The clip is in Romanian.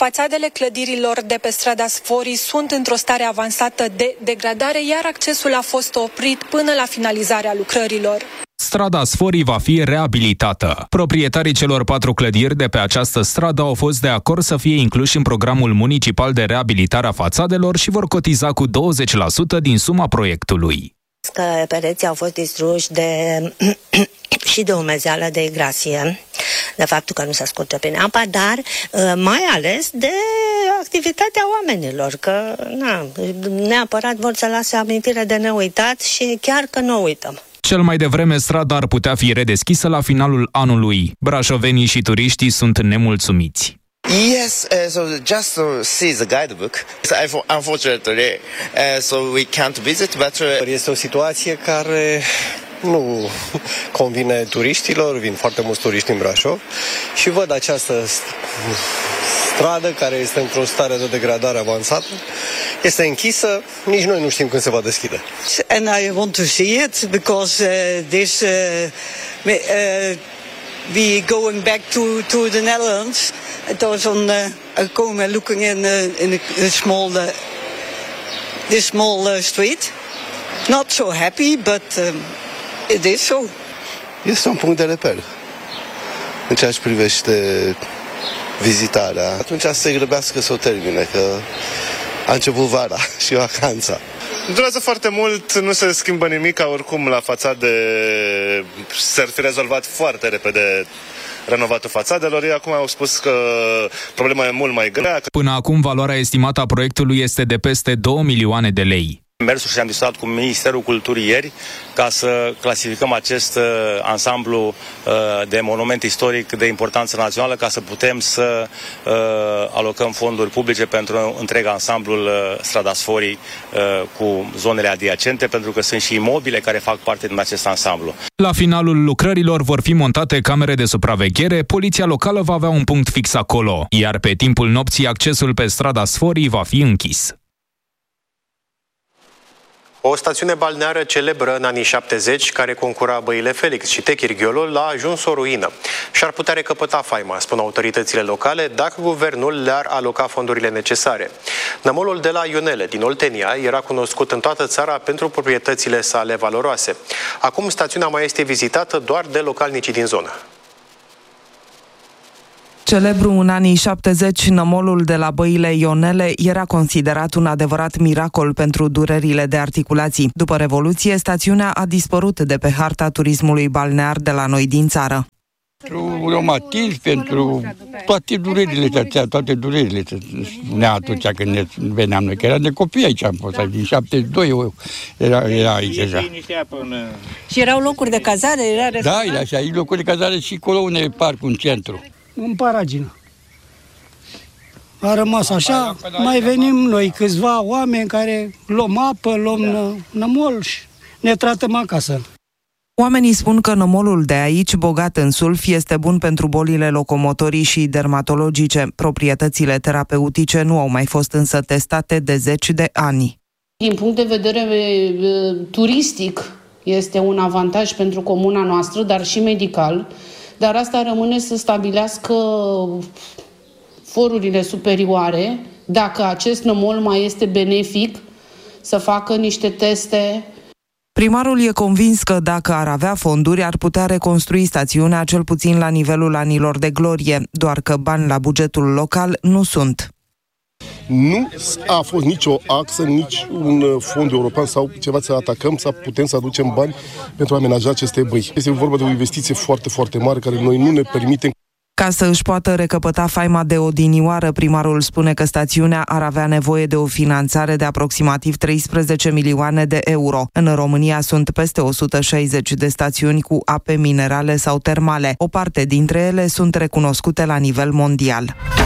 Fațadele clădirilor de pe strada Sforii sunt într-o stare avansată de degradare, iar accesul a fost oprit până la finalizarea lucrărilor. Strada Sforii va fi reabilitată. Proprietarii celor 4 clădiri de pe această stradă au fost de acord să fie incluși în programul municipal de reabilitare a fațadelor și vor cotiza cu 20% din suma proiectului. Că pereții au fost distruși și de umezeală, de igrasie, de faptul că nu se scurge bine apa, dar mai ales de activitatea oamenilor, că neapărat vor să lase amintire de neuitat și chiar că nu uităm. Cel mai devreme, strada ar putea fi redeschisă la finalul anului. Brașovenii și turiștii sunt nemulțumiți. Yes, so just to see the guidebook. Unfortunately, so we can't visit, but este o situație care nu convine turiștilor, vin foarte mulți turiști în Brașov și văd această stradă care este într-o stare de degradare avansată, este închisă, nici noi nu știm când se va deschide. And I want to see it because we going back to the Netherlands. It was on komen looking in this small street. Not so happy, but it is so. Este un punct de reper în ceea ce privește vizitarea. Atunci să se grăbească să o termine, că a început vara și vacanța. Durează foarte mult, nu se schimbă nimic, oricum la fațade s-ar fi rezolvat foarte repede renovatul fațadelor. Ei acum au spus că problema e mult mai grea. Până acum, valoarea estimată a proiectului este de peste 2 milioane de lei. Mersul și am discutat cu Ministerul Culturii ieri ca să clasificăm acest ansamblu de monument istoric de importanță națională, ca să putem să alocăm fonduri publice pentru întreg ansamblul Strada Sforii cu zonele adiacente, pentru că sunt și imobile care fac parte din acest ansamblu. La finalul lucrărilor vor fi montate camere de supraveghere, poliția locală va avea un punct fix acolo, iar pe timpul nopții accesul pe Strada Sforii va fi închis. O stațiune balneară celebră în anii 70, care concura Băile Felix și Techirghiolul, a ajuns o ruină și ar putea recăpăta faima, spun autoritățile locale, dacă guvernul le-ar aloca fondurile necesare. Nămolul de la Ionele, din Oltenia, era cunoscut în toată țara pentru proprietățile sale valoroase. Acum stațiunea mai este vizitată doar de localnicii din zonă. Celebru în anii 70, nămolul de la Băile Ionele era considerat un adevărat miracol pentru durerile de articulații. După Revoluție, stațiunea a dispărut de pe harta turismului balnear de la noi din țară. Pentru reumatism, pentru toate durerile spunea atunci când ne veneam noi, că era de copii aici am fost, din 72 era aici deja. Și erau locuri de cazare? Da, era așa, locuri de cazare și acolo unde e parcul, în centru. În Paragină. A rămas așa, mai venim noi câțiva oameni care luăm apă, luăm nămol și ne tratăm acasă. Oamenii spun că nămolul de aici, bogat în sulf, este bun pentru bolile locomotorii și dermatologice. Proprietățile terapeutice nu au mai fost însă testate de 10 de ani. Din punct de vedere turistic, este un avantaj pentru comuna noastră, dar și medical. Dar asta rămâne să stabilească forurile superioare, dacă acest nămol mai este benefic, să facă niște teste. Primarul e convins că dacă ar avea fonduri, ar putea reconstrui stațiunea cel puțin la nivelul anilor de glorie, doar că bani la bugetul local nu sunt. Nu a fost nicio axă, nici un fond european sau ceva să atacăm, să putem să aducem bani pentru a amenaja aceste băi. Este vorba de o investiție foarte, foarte mare care noi nu ne permitem. Ca să își poată recăpăta faima de odinioară, primarul spune că stațiunea ar avea nevoie de o finanțare de aproximativ 13 milioane de euro. În România sunt peste 160 de stațiuni cu ape minerale sau termale. O parte dintre ele sunt recunoscute la nivel mondial.